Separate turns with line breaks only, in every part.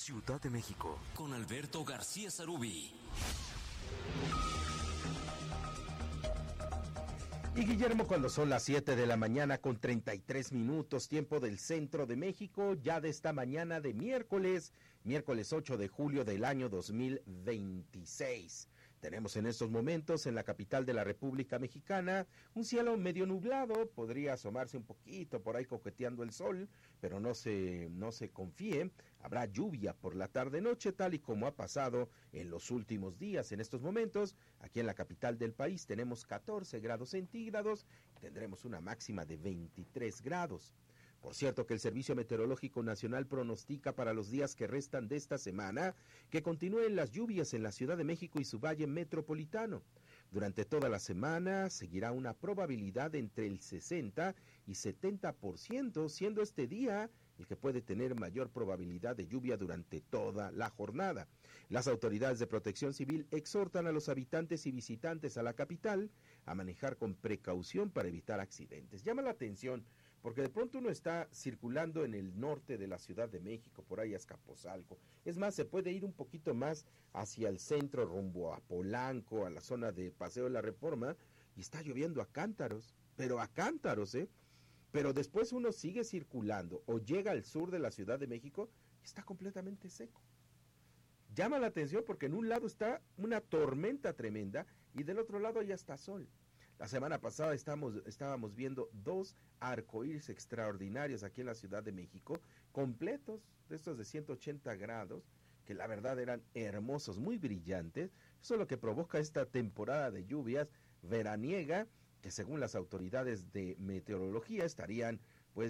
Ciudad de México,
con Alberto García Sarubí.
Y Guillermo, cuando son las 7 de la mañana con 33 minutos, tiempo del centro de México, ya de esta mañana de miércoles 8 de julio del año 2026. Tenemos en estos momentos en la capital de la República Mexicana un cielo medio nublado, podría asomarse un poquito por ahí coqueteando el sol, pero no se confíe, habrá lluvia por la tarde-noche, tal y como ha pasado en los últimos días. En estos momentos, aquí en la capital del país tenemos 14 grados centígrados, tendremos una máxima de 23 grados. Por cierto que el Servicio Meteorológico Nacional pronostica para los días que restan de esta semana que continúen las lluvias en la Ciudad de México y su valle metropolitano. Durante toda la semana seguirá una probabilidad entre el 60 y 70%, siendo este día el que puede tener mayor probabilidad de lluvia durante toda la jornada. Las autoridades de Protección Civil exhortan a los habitantes y visitantes a la capital a manejar con precaución para evitar accidentes. Llama la atención porque de pronto uno está circulando en el norte de la Ciudad de México, por ahí a Azcapotzalco. Es más, se puede ir un poquito más hacia el centro, rumbo a Polanco, a la zona de Paseo de la Reforma, y está lloviendo a cántaros, pero a cántaros, Pero después uno sigue circulando o llega al sur de la Ciudad de México y está completamente seco. Llama la atención porque en un lado está una tormenta tremenda y del otro lado ya está sol. La semana pasada estábamos viendo 2 arcoíris extraordinarios aquí en la Ciudad de México, completos, de estos de 180 grados, que la verdad eran hermosos, muy brillantes. Eso es lo que provoca esta temporada de lluvias veraniega, que según las autoridades de meteorología estarían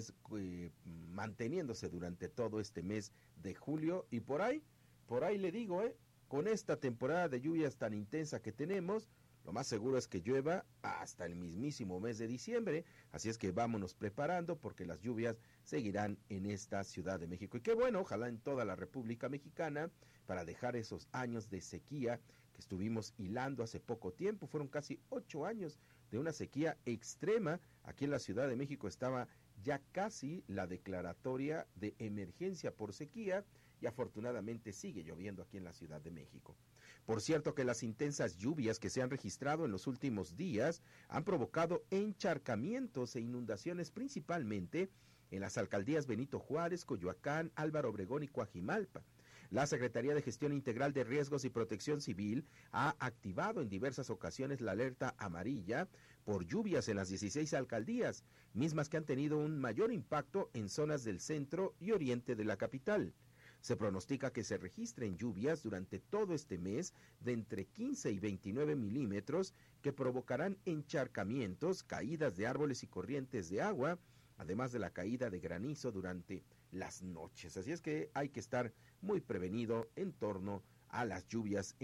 manteniéndose durante todo este mes de julio. Y por ahí le digo, con esta temporada de lluvias tan intensa que tenemos, lo más seguro es que llueva hasta el mismísimo mes de diciembre, así es que vámonos preparando porque las lluvias seguirán en esta Ciudad de México. Y qué bueno, ojalá en toda la República Mexicana, para dejar esos años de sequía que estuvimos hilando hace poco tiempo. Fueron casi 8 años de una sequía extrema. Aquí en la Ciudad de México estaba ya casi la declaratoria de emergencia por sequía y afortunadamente sigue lloviendo aquí en la Ciudad de México. Por cierto que las intensas lluvias que se han registrado en los últimos días han provocado encharcamientos e inundaciones principalmente en las alcaldías Benito Juárez, Coyoacán, Álvaro Obregón y Coajimalpa. La Secretaría de Gestión Integral de Riesgos y Protección Civil ha activado en diversas ocasiones la alerta amarilla por lluvias en las 16 alcaldías, mismas que han tenido un mayor impacto en zonas del centro y oriente de la capital. Se pronostica que se registren lluvias durante todo este mes de entre 15 y 29 milímetros que provocarán encharcamientos, caídas de árboles y corrientes de agua, además de la caída de granizo durante las noches. Así es que hay que estar muy prevenido en torno a las lluvias